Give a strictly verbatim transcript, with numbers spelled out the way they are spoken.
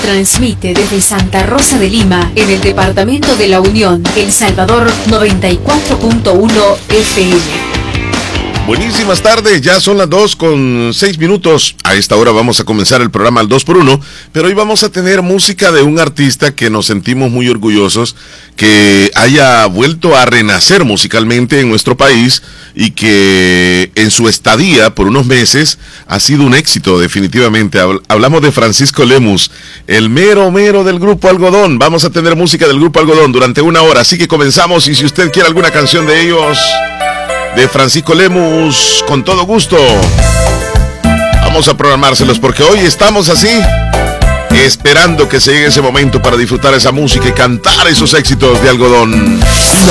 transmite desde Santa Rosa de Lima, en el departamento de La Unión, El Salvador, noventa y cuatro punto uno F M. Buenísimas tardes, ya son las dos con seis minutos. A esta hora vamos a comenzar el programa al dos por uno, pero hoy vamos a tener música de un artista que nos sentimos muy orgullosos que haya vuelto a renacer musicalmente en nuestro país y que en su estadía por unos meses ha sido un éxito definitivamente. Hablamos de Francisco Lemus, el mero mero del Grupo Algodón. Vamos a tener música del Grupo Algodón durante una hora, así que comenzamos, y si usted quiere alguna canción de ellos, de Francisco Lemus, con todo gusto vamos a programárselos, porque hoy estamos así, esperando que se llegue ese momento para disfrutar esa música y cantar esos éxitos de Algodón. La